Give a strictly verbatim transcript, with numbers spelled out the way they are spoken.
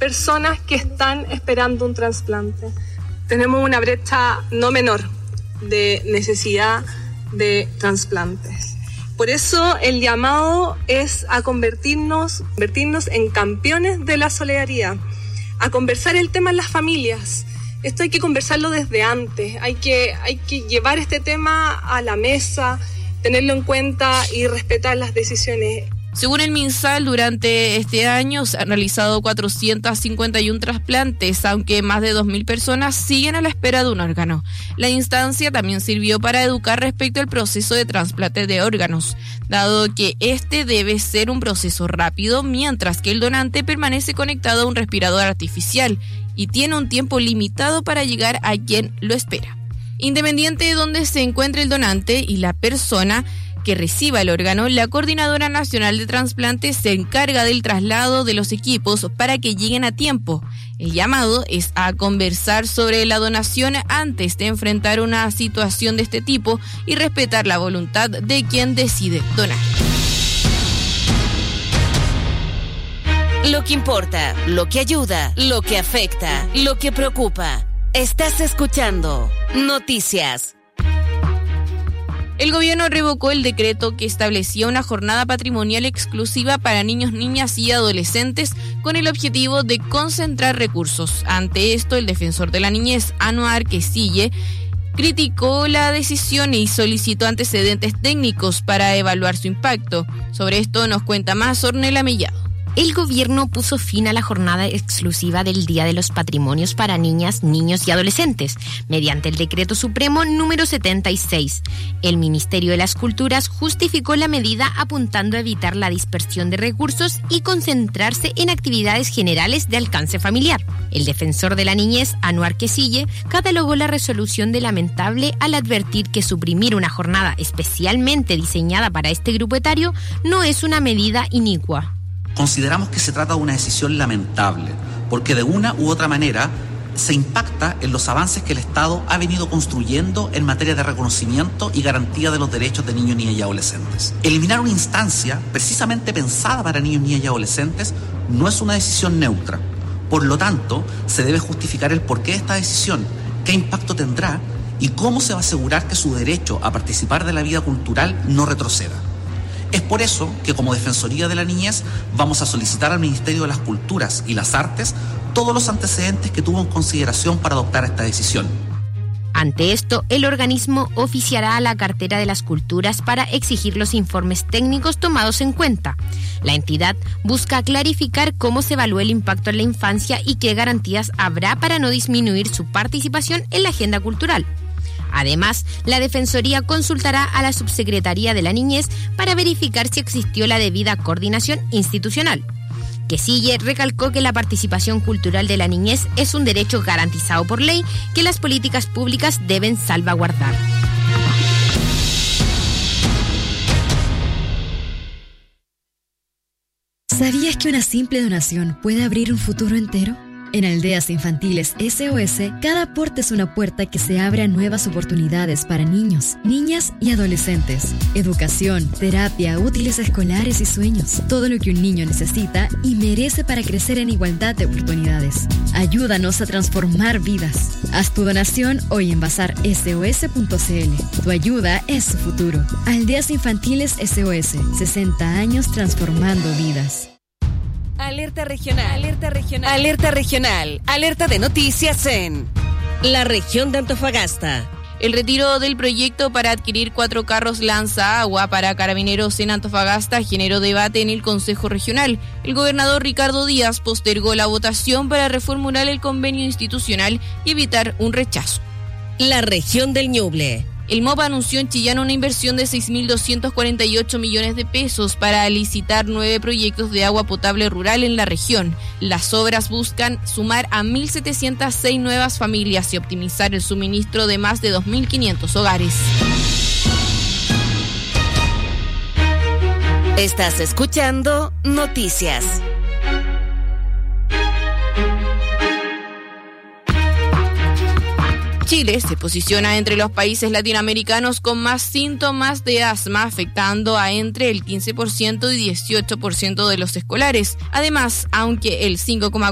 personas que están esperando un trasplante. Tenemos una brecha no menor de necesidad de trasplantes. Por eso el llamado es a convertirnos, convertirnos en campeones de la solidaridad, a conversar el tema en las familias. Esto hay que conversarlo desde antes, hay que, hay que llevar este tema a la mesa, tenerlo en cuenta y respetar las decisiones. Según el MinSal, durante este año se han realizado cuatrocientos cincuenta y uno trasplantes, aunque más de dos mil personas siguen a la espera de un órgano. La instancia también sirvió para educar respecto al proceso de trasplante de órganos, dado que este debe ser un proceso rápido, mientras que el donante permanece conectado a un respirador artificial y tiene un tiempo limitado para llegar a quien lo espera. Independiente de dónde se encuentre el donante y la persona que reciba el órgano, la Coordinadora Nacional de Trasplantes se encarga del traslado de los equipos para que lleguen a tiempo. El llamado es a conversar sobre la donación antes de enfrentar una situación de este tipo y respetar la voluntad de quien decide donar. Lo que importa, lo que ayuda, lo que afecta, lo que preocupa. Estás escuchando Noticias. El gobierno revocó el decreto que establecía una jornada patrimonial exclusiva para niños, niñas y adolescentes con el objetivo de concentrar recursos. Ante esto, el defensor de la niñez, Anuar Quesille, criticó la decisión y solicitó antecedentes técnicos para evaluar su impacto. Sobre esto nos cuenta más Ornella Mellado. El gobierno puso fin a la jornada exclusiva del Día de los Patrimonios para niñas, niños y adolescentes, mediante el Decreto Supremo número setenta y seis. El Ministerio de las Culturas justificó la medida apuntando a evitar la dispersión de recursos y concentrarse en actividades generales de alcance familiar. El defensor de la niñez, Anuar Quesille, catalogó la resolución de lamentable al advertir que suprimir una jornada especialmente diseñada para este grupo etario no es una medida inicua. Consideramos que se trata de una decisión lamentable, porque de una u otra manera se impacta en los avances que el Estado ha venido construyendo en materia de reconocimiento y garantía de los derechos de niños, niñas y adolescentes. Eliminar una instancia precisamente pensada para niños, niñas y adolescentes no es una decisión neutra. Por lo tanto, se debe justificar el porqué de esta decisión, qué impacto tendrá y cómo se va a asegurar que su derecho a participar de la vida cultural no retroceda. Es por eso que como Defensoría de la Niñez vamos a solicitar al Ministerio de las Culturas y las Artes todos los antecedentes que tuvo en consideración para adoptar esta decisión. Ante esto, el organismo oficiará a la cartera de las culturas para exigir los informes técnicos tomados en cuenta. La entidad busca clarificar cómo se evalúa el impacto en la infancia y qué garantías habrá para no disminuir su participación en la agenda cultural. Además, la Defensoría consultará a la Subsecretaría de la Niñez para verificar si existió la debida coordinación institucional. Quesille recalcó que la participación cultural de la niñez es un derecho garantizado por ley que las políticas públicas deben salvaguardar. ¿Sabías que una simple donación puede abrir un futuro entero? En Aldeas Infantiles S O S, cada aporte es una puerta que se abre a nuevas oportunidades para niños, niñas y adolescentes. Educación, terapia, útiles escolares y sueños. Todo lo que un niño necesita y merece para crecer en igualdad de oportunidades. Ayúdanos a transformar vidas. Haz tu donación hoy en bazar S O S punto C L. Tu ayuda es su futuro. Aldeas Infantiles S O S, sesenta años transformando vidas. Alerta regional, alerta regional, alerta regional, alerta de noticias en la región de Antofagasta. El retiro del proyecto para adquirir cuatro carros lanza agua para carabineros en Antofagasta generó debate en el Consejo Regional. El gobernador Ricardo Díaz postergó la votación para reformular el convenio institucional y evitar un rechazo. La región del Ñuble. El M O P anunció en Chillán una inversión de seis mil doscientos cuarenta y ocho millones de pesos para licitar nueve proyectos de agua potable rural en la región. Las obras buscan sumar a mil setecientas seis nuevas familias y optimizar el suministro de más de dos mil quinientos hogares. Estás escuchando Noticias. Chile se posiciona entre los países latinoamericanos con más síntomas de asma, afectando a entre el quince por ciento y dieciocho por ciento de los escolares. Además, aunque el cinco coma